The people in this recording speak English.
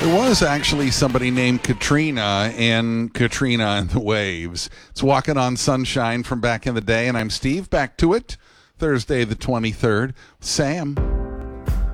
There was actually somebody named Katrina in Katrina and the Waves. It's Walking on Sunshine from back in the day, and I'm Steve. Back to it. Thursday the 23rd. Sam.